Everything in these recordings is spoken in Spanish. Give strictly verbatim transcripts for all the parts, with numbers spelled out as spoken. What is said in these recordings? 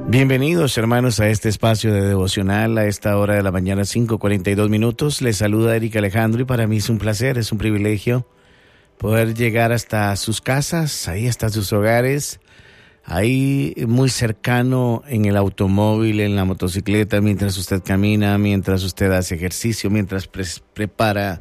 Bienvenidos, hermanos, a este espacio de devocional a esta hora de la mañana, cinco cuarenta y dos minutos. Les saluda Eric Alejandro y para mí es un placer, es un privilegio poder llegar hasta sus casas, ahí hasta sus hogares, ahí muy cercano en el automóvil, en la motocicleta, mientras usted camina, mientras usted hace ejercicio, mientras pre- prepara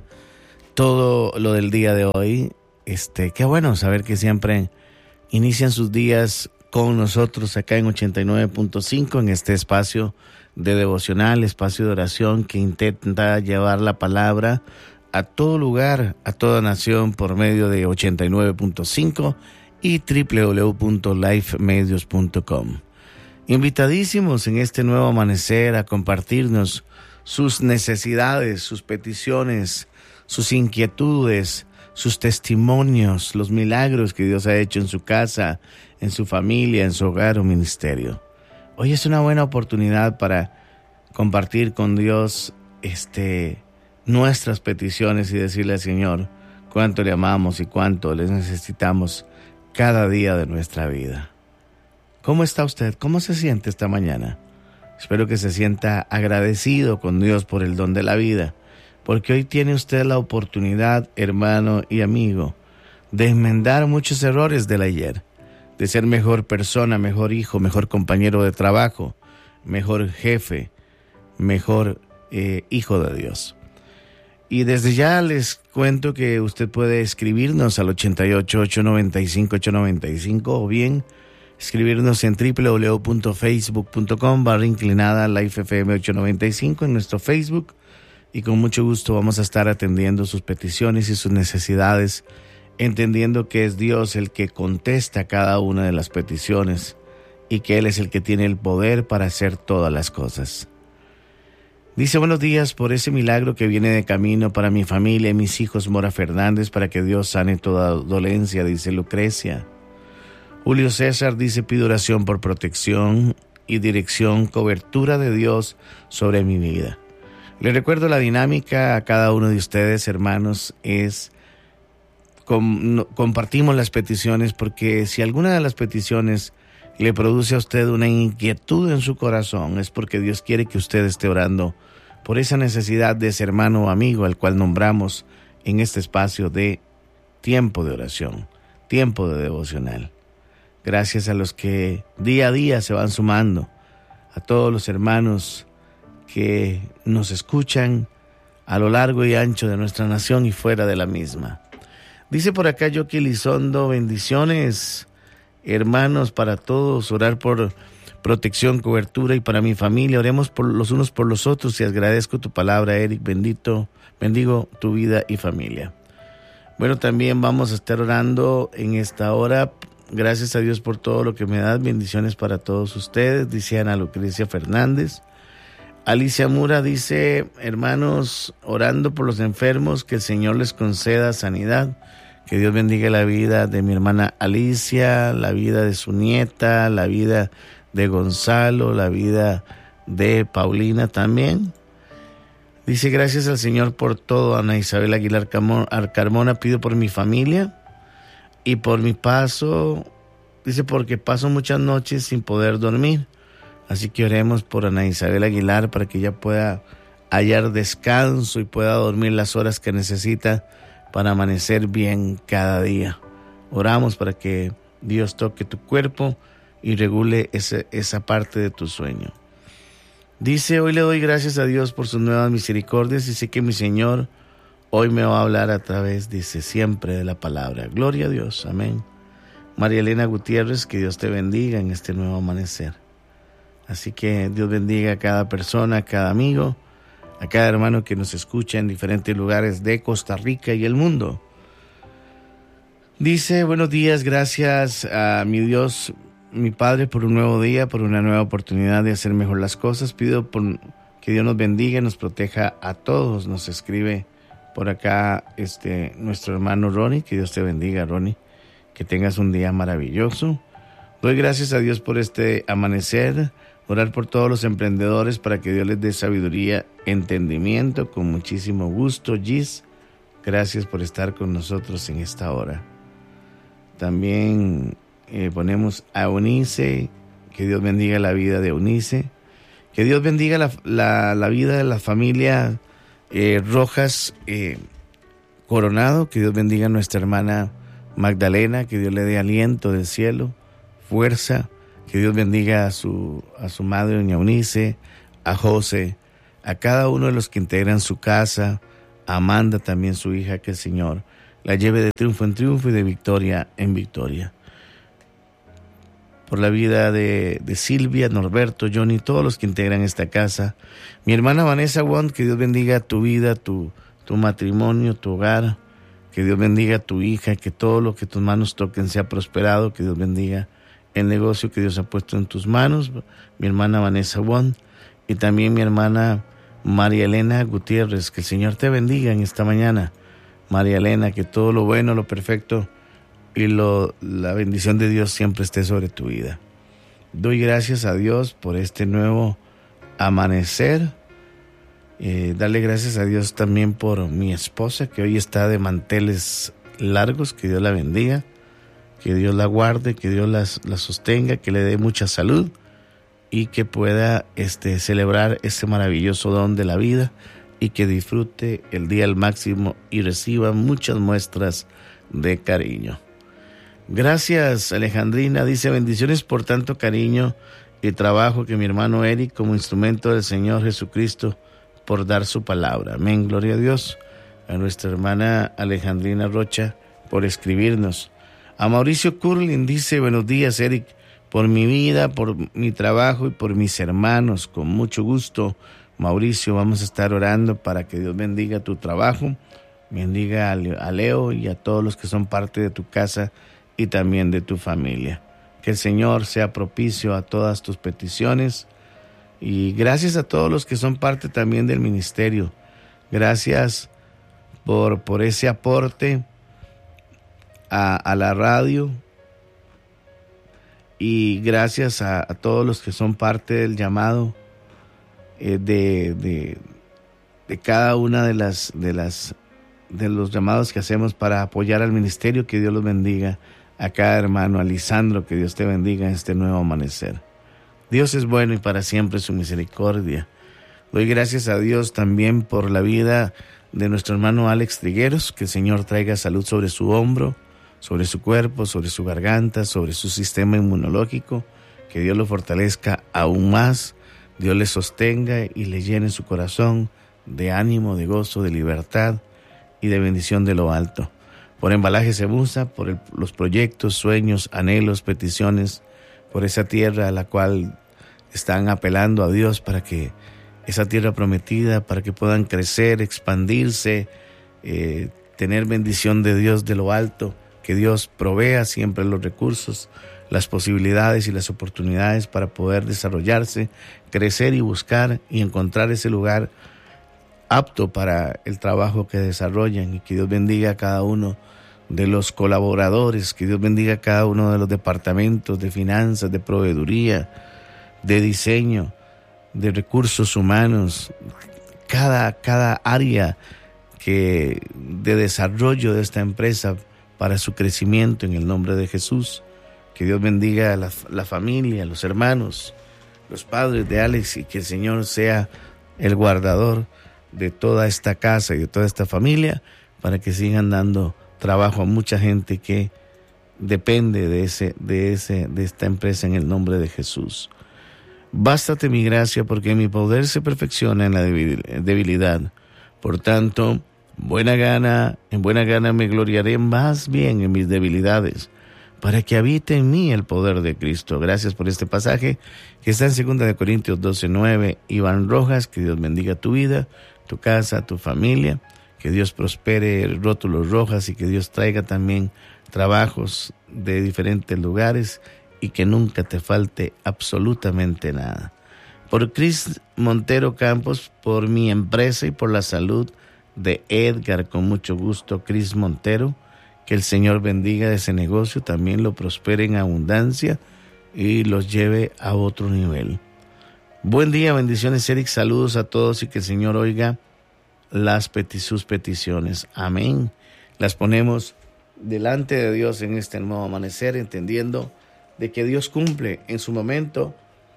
todo lo del día de hoy. Este, qué bueno saber que siempre inician sus días con nosotros acá en ochenta y nueve punto cinco en este espacio de devocional, espacio de oración que intenta llevar la palabra a todo lugar, a toda nación por medio de ochenta y nueve punto cinco y doble u doble u doble u punto life medios punto com. Invitadísimos en este nuevo amanecer a compartirnos sus necesidades, sus peticiones, sus inquietudes, sus testimonios, los milagros que Dios ha hecho en su casa, en su familia, en su hogar o ministerio. Hoy es una buena oportunidad para compartir con Dios este, nuestras peticiones y decirle al Señor cuánto le amamos y cuánto le necesitamos cada día de nuestra vida. ¿Cómo está usted? ¿Cómo se siente esta mañana? Espero que se sienta agradecido con Dios por el don de la vida, porque hoy tiene usted la oportunidad, hermano y amigo, de enmendar muchos errores del ayer, de ser mejor persona, mejor hijo, mejor compañero de trabajo, mejor jefe, mejor eh, hijo de Dios. Y desde ya les cuento que usted puede escribirnos al ochenta y ocho, ochocientos noventa y cinco, ochocientos noventa y cinco o bien escribirnos en doble u doble u doble u punto facebook punto com barra inclinada Life F M ochocientos noventa y cinco en nuestro Facebook, y con mucho gusto vamos a estar atendiendo sus peticiones y sus necesidades, entendiendo que es Dios el que contesta cada una de las peticiones y que Él es el que tiene el poder para hacer todas las cosas. Dice: buenos días por ese milagro que viene de camino para mi familia y mis hijos Mora Fernández, para que Dios sane toda dolencia, dice Lucrecia. Julio César dice: pido oración por protección y dirección, cobertura de Dios sobre mi vida. Le recuerdo la dinámica a cada uno de ustedes, hermanos, es com, no, compartimos las peticiones, porque si alguna de las peticiones le produce a usted una inquietud en su corazón, es porque Dios quiere que usted esté orando por esa necesidad de ese hermano o amigo al cual nombramos en este espacio de tiempo de oración, tiempo de devocional. Gracias a los que día a día se van sumando, a todos los hermanos que nos escuchan a lo largo y ancho de nuestra nación y fuera de la misma. Dice por acá Yoki Elizondo: bendiciones, hermanos, para todos, orar por protección, cobertura y para mi familia. Oremos por los unos por los otros y agradezco tu palabra, Eric. Bendito, bendigo tu vida y familia. Bueno, también vamos a estar orando en esta hora. Gracias a Dios por todo lo que me das. Bendiciones para todos ustedes, dice Ana Lucrecia Fernández. Alicia Mura dice: hermanos, orando por los enfermos, que el Señor les conceda sanidad. Que Dios bendiga la vida de mi hermana Alicia, la vida de su nieta, la vida de Gonzalo, la vida de Paulina también. Dice: gracias al Señor por todo. Ana Isabel Aguilar Carmona: pido por mi familia y por mi paso. Dice: porque paso muchas noches sin poder dormir. Así que oremos por Ana Isabel Aguilar para que ella pueda hallar descanso y pueda dormir las horas que necesita para amanecer bien cada día. Oramos para que Dios toque tu cuerpo y regule ese, esa parte de tu sueño. Dice: hoy le doy gracias a Dios por sus nuevas misericordias y sé que mi Señor hoy me va a hablar a través, dice, siempre de la palabra. Gloria a Dios, amén. María Elena Gutiérrez: que Dios te bendiga en este nuevo amanecer. Así que Dios bendiga a cada persona, a cada amigo, a cada hermano que nos escucha en diferentes lugares de Costa Rica y el mundo. Dice: buenos días, gracias a mi Dios, mi Padre, por un nuevo día, por una nueva oportunidad de hacer mejor las cosas. Pido por que Dios nos bendiga y nos proteja a todos. Nos escribe por acá este nuestro hermano Ronnie. Que Dios te bendiga, Ronnie. Que tengas un día maravilloso. Doy gracias a Dios por este amanecer. Orar por todos los emprendedores para que Dios les dé sabiduría, entendimiento, con muchísimo gusto. Gis, gracias por estar con nosotros en esta hora. También eh, ponemos a Eunice, que Dios bendiga la vida de Eunice, que Dios bendiga la, la, la vida de la familia eh, Rojas eh, Coronado, que Dios bendiga a nuestra hermana Magdalena, que Dios le dé aliento del cielo, fuerza, que Dios bendiga a su, a su madre doña Eunice, a José, a cada uno de los que integran su casa, a Amanda también su hija, que el Señor la lleve de triunfo en triunfo y de victoria en victoria. Por la vida de, de Silvia, Norberto, Johnny, todos los que integran esta casa. Mi hermana Vanessa Wong, que Dios bendiga tu vida, tu, tu matrimonio, tu hogar. Que Dios bendiga a tu hija, que todo lo que tus manos toquen sea prosperado. Que Dios bendiga el negocio que Dios ha puesto en tus manos. Mi hermana Vanessa Wong y también mi hermana María Elena Gutiérrez. Que el Señor te bendiga en esta mañana. María Elena, que todo lo bueno, lo perfecto y lo, la bendición de Dios siempre esté sobre tu vida. Doy gracias a Dios por este nuevo amanecer. Eh, darle gracias a Dios también por mi esposa, que hoy está de manteles largos. Que Dios la bendiga, que Dios la guarde, que Dios las, la sostenga, que le dé mucha salud y que pueda este, celebrar este maravilloso don de la vida y que disfrute el día al máximo y reciba muchas muestras de cariño. Gracias, Alejandrina, dice: bendiciones por tanto cariño y trabajo que mi hermano Eric como instrumento del Señor Jesucristo por dar su palabra. Amén, gloria a Dios. A nuestra hermana Alejandrina Rocha por escribirnos. A Mauricio Curlin dice: buenos días, Eric, por mi vida, por mi trabajo y por mis hermanos, con mucho gusto. Mauricio, vamos a estar orando para que Dios bendiga tu trabajo, bendiga a Leo y a todos los que son parte de tu casa y también de tu familia. Que el Señor sea propicio a todas tus peticiones y gracias a todos los que son parte también del ministerio. Gracias por, por ese aporte a, a la radio y gracias a, a todos los que son parte del llamado eh, de, de, de cada una de las, de las de los llamados que hacemos para apoyar al ministerio. Que Dios los bendiga a cada hermano. A Lisandro, que Dios te bendiga en este nuevo amanecer. Dios es bueno y para siempre su misericordia. Doy gracias a Dios también por la vida de nuestro hermano Alex Trigueros, que el Señor traiga salud sobre su hombro, sobre su cuerpo, sobre su garganta, sobre su sistema inmunológico, que Dios lo fortalezca aún más, Dios le sostenga y le llene su corazón de ánimo, de gozo, de libertad y de bendición de lo alto. Por Embalajes Ebusa, por el, los proyectos, sueños, anhelos, peticiones, por esa tierra a la cual están apelando a Dios para que esa tierra prometida, para que puedan crecer, expandirse, eh, tener bendición de Dios de lo alto, que Dios provea siempre los recursos, las posibilidades y las oportunidades para poder desarrollarse, crecer y buscar y encontrar ese lugar apto para el trabajo que desarrollan. Y que Dios bendiga a cada uno de los colaboradores, que Dios bendiga a cada uno de los departamentos de finanzas, de proveeduría, de diseño, de recursos humanos, cada, cada área que, de desarrollo de esta empresa para su crecimiento en el nombre de Jesús. Que Dios bendiga a la, la familia, los hermanos, los padres de Alex, y que el Señor sea el guardador de toda esta casa y de toda esta familia, para que sigan dando trabajo a mucha gente que depende de ese, de ese, de esta empresa en el nombre de Jesús. Bástate mi gracia, porque mi poder se perfecciona en la debilidad. Por tanto, buena gana, en buena gana me gloriaré más bien en mis debilidades, para que habite en mí el poder de Cristo. Gracias por este pasaje que está en segunda de Corintios doce nueve. Iván Rojas, que Dios bendiga tu vida, tu casa, tu familia, que Dios prospere Rótulos Rojas y que Dios traiga también trabajos de diferentes lugares y que nunca te falte absolutamente nada. Por Cris Montero Campos, por mi empresa y por la salud de Edgar, con mucho gusto, Cris Montero, que el Señor bendiga ese negocio, también lo prospere en abundancia y los lleve a otro nivel. Buen día, bendiciones, Eric, saludos a todos y que el Señor oiga las peti- sus peticiones. Amén. Las ponemos delante de Dios en este nuevo amanecer, entendiendo de que Dios cumple en su momento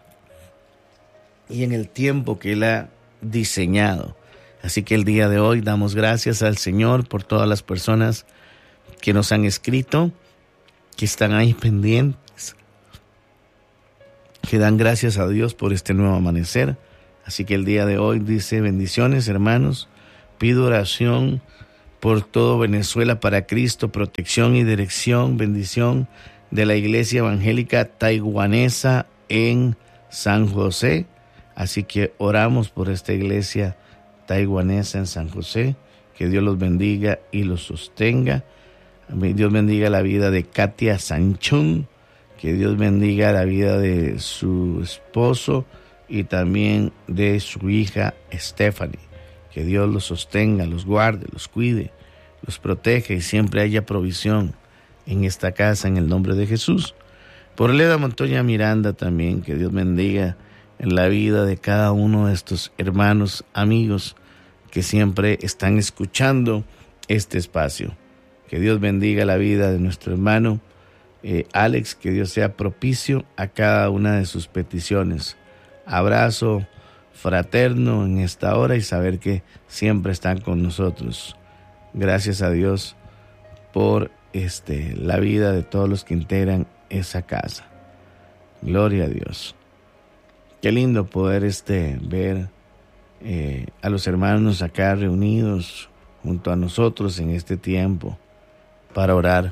y en el tiempo que Él ha diseñado. Así que el día de hoy damos gracias al Señor por todas las personas que nos han escrito, que están ahí pendientes, que dan gracias a Dios por este nuevo amanecer. Así que el día de hoy dice: bendiciones, hermanos, pido oración por todo Venezuela para Cristo, protección y dirección, bendición de la Iglesia Evangélica Taiwanesa en San José. Así que oramos por esta iglesia taiwanesa en San José, que Dios los bendiga y los sostenga. Dios bendiga la vida de Katia Sanchón, que Dios bendiga la vida de su esposo y también de su hija Stephanie. Que Dios los sostenga, los guarde, los cuide, los protege y siempre haya provisión en esta casa en el nombre de Jesús. Por Leda Montoya Miranda también, que Dios bendiga en la vida de cada uno de estos hermanos, amigos que siempre están escuchando este espacio. Que Dios bendiga la vida de nuestro hermano eh, Alex, que Dios sea propicio a cada una de sus peticiones. Abrazo fraterno en esta hora y saber que siempre están con nosotros. Gracias a Dios por este, la vida de todos los que integran esa casa. Gloria a Dios. Qué lindo poder este, ver eh, a los hermanos acá reunidos junto a nosotros en este tiempo para orar,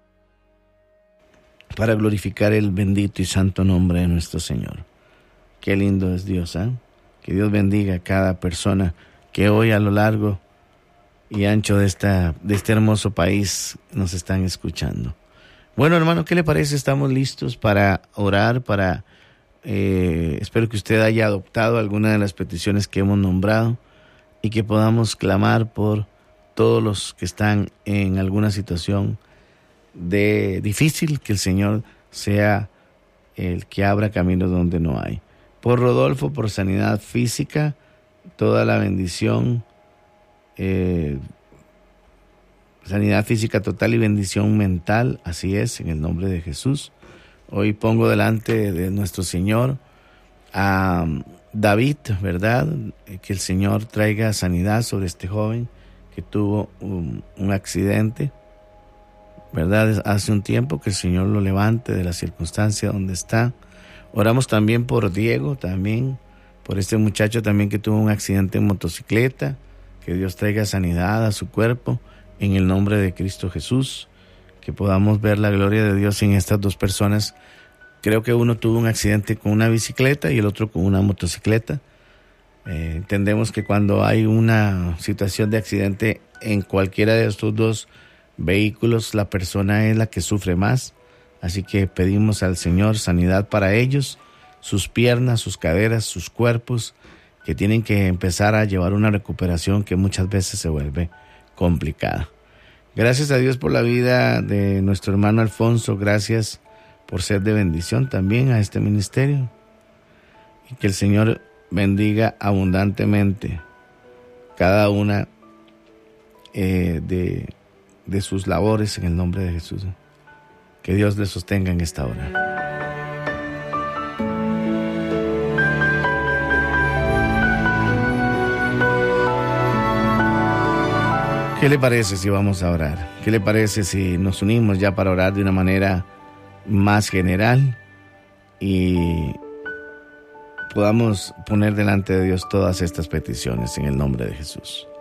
para glorificar el bendito y santo nombre de nuestro Señor. Qué lindo es Dios, ¿eh? Que Dios bendiga a cada persona que hoy a lo largo y ancho de, esta, de este hermoso país nos están escuchando. Bueno, hermano, ¿qué le parece? Estamos listos para orar, para... Eh, espero que usted haya adoptado alguna de las peticiones que hemos nombrado y que podamos clamar por todos los que están en alguna situación de difícil, que el Señor sea el que abra caminos donde no hay. Por Rodolfo, por sanidad física, toda la bendición, eh, sanidad física total y bendición mental, así es, en el nombre de Jesús. Hoy pongo delante de nuestro Señor a David, ¿verdad? Que el Señor traiga sanidad sobre este joven que tuvo un, un accidente, ¿verdad? Hace un tiempo, que el Señor lo levante de la circunstancia donde está. Oramos también por Diego, también por este muchacho también que tuvo un accidente en motocicleta, que Dios traiga sanidad a su cuerpo en el nombre de Cristo Jesús. Que podamos ver la gloria de Dios en estas dos personas. Creo que uno tuvo un accidente con una bicicleta y el otro con una motocicleta. Eh, entendemos que cuando hay una situación de accidente en cualquiera de estos dos vehículos, la persona es la que sufre más. Así que pedimos al Señor sanidad para ellos, sus piernas, sus caderas, sus cuerpos, que tienen que empezar a llevar una recuperación que muchas veces se vuelve complicada. Gracias a Dios por la vida de nuestro hermano Alfonso. Gracias por ser de bendición también a este ministerio. Y que el Señor bendiga abundantemente cada una eh, de, de sus labores en el nombre de Jesús. Que Dios les sostenga en esta hora. ¿Qué le parece si vamos a orar? ¿Qué le parece si nos unimos ya para orar de una manera más general y podamos poner delante de Dios todas estas peticiones en el nombre de Jesús?